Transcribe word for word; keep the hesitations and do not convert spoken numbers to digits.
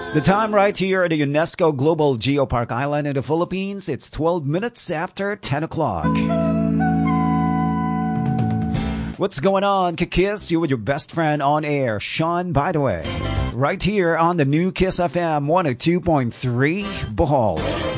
The time right here at the UNESCO Global Geopark Island in the Philippines, it's twelve minutes after ten o'clock. What's going on, Kiss? You with your best friend on air, Sean, by the way. Right here on the new Kiss F M one oh two point three, Bohol.